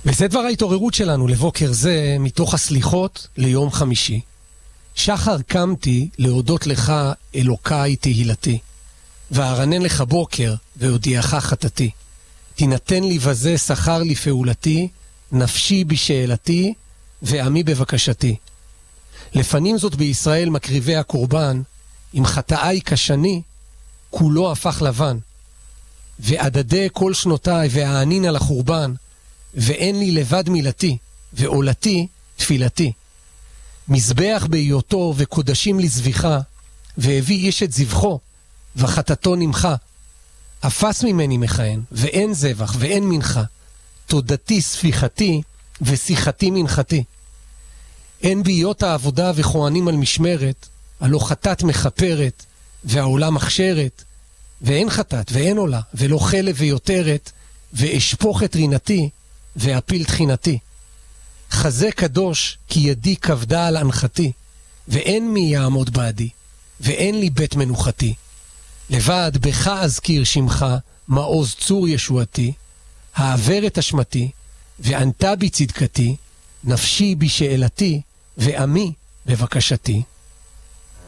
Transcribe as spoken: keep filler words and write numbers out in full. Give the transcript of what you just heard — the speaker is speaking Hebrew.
וזה דבר ההתעוררות שלנו לבוקר זה, מתוך הסליחות ליום חמישי. שחר קמתי להודות לך, אלוקיי תהילתי, וארנן לך בוקר והודיעך חטאתי. תינתן לי בזה שכר לפעולתי, נפשי בשאלתי ועמי בבקשתי. לפנים זאת בישראל מקריבי הקורבן, עם חטאי כשני, כולו הפך לבן. ועדדי כל שנותיי והענין על החורבן, ואין לי לבד מילתי, ועולתי תפילתי. מזבח בהיותו וקודשים לזביחה, והביא איש את זבחו, וחטאתו נמחה. אפס ממני מכהן, ואין זבח ואין מנחה. תודתי ספיחתי, ושיחתי מנחתי. אין בהיות העבודה וכהנים על משמרת, הלא חטאת מחפרת, והעולה מכשרת, ואין חטאת ואין עולה, ולא חלב ויותרת, ואשפוך את רינתי, ואפיל תחינתי. חזה קדוש, כי ידי כבדה על אנחתי, ואין מי יעמוד בעדי, ואין לי בית מנוחתי. לבד בך אזכיר שמך, מעוז צור ישועתי, העבר את אשמתי, וענתה בי צדקתי, נפשי בשאלתי, ועמי בבקשתי.